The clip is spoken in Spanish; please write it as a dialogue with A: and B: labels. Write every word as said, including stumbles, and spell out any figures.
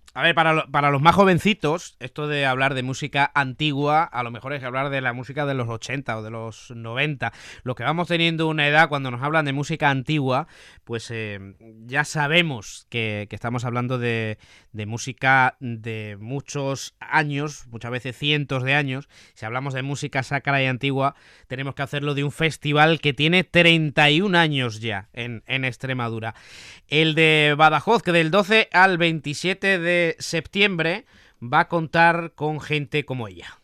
A: A ver, para, lo- para los más jovencitos, esto de hablar de música antigua, a lo mejor es hablar de la música de los ochenta o de los noventa. Los que vamos teniendo una edad, cuando nos hablan de música antigua, pues eh, ya sabemos que, que estamos hablando de, de música de muchos años, muchas veces cientos de años. Si hablamos de música sacra y antigua, tenemos que hacerlo de un festival que tiene treinta y un años ya en, en Extremadura. El de Badajoz, que del doce al veintisiete de septiembre va a contar con gente como ella.